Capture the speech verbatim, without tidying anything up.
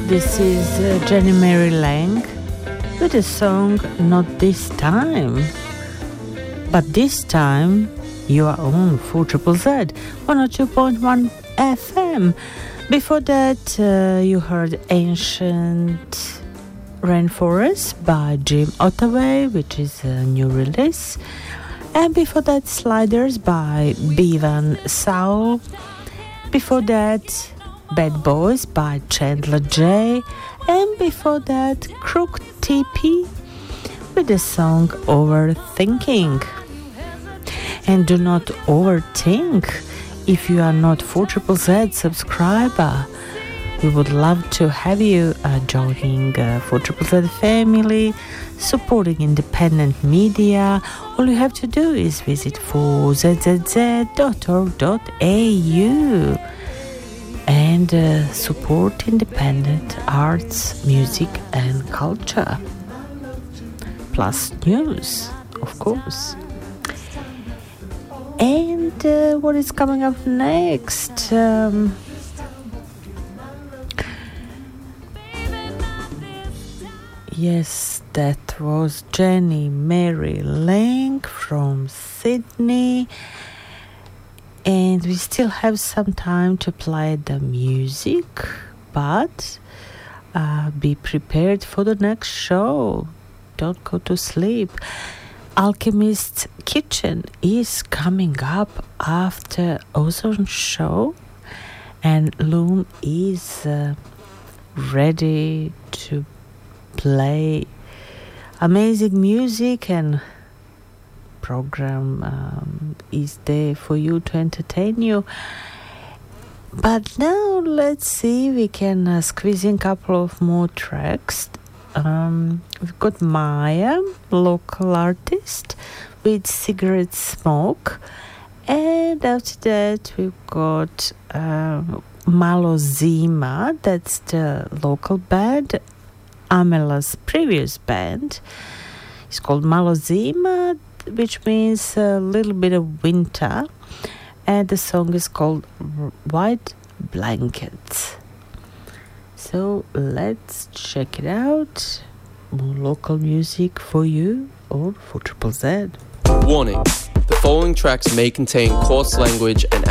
This is uh, Jenny Mary Lang with the song Not This Time. But this time you are on four Z Z, one oh two point one F M. Before that uh, you heard Ancient Rainforest by Jim Ottaway, which is a new release. And before that Sliders by Bevan Saul. Before that Bad Boys by Chandler J. And before that Crook T P with the song Overthinking. And do not overthink. If you are not four Z Z subscriber, we would love to have you uh, joining uh, four Z Z family, supporting independent media. All you have to do is visit four z z z dot org dot a u and uh, support independent arts, music and culture. Plus news, of course. And uh, what is coming up next? Um, yes, that was Jenny Mary Lang from Sydney. And we still have some time to play the music, but uh, be prepared for the next show. Don't go to sleep. Alchemist's Kitchen is coming up after Ozone Show, and Loom is uh, ready to play amazing music, and program um, is there for you to entertain you. But now let's see, we can uh, squeeze in a couple of more tracks. Um, we've got Maya, local artist, with Cigarette Smoke, and after that we've got um, Malozima, that's the local band, Amela's previous band. It's called Malozima, which means a little bit of winter, and the song is called White Blanket. So let's check it out. More local music for you on four Z Z. Warning: the following tracks may contain coarse language and